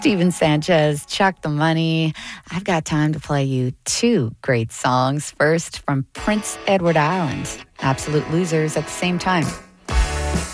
Steven Sanchez, Chuck the Money. I've got time to play you two great songs. First, from Prince Edward Island, Absolute Losers at the same time.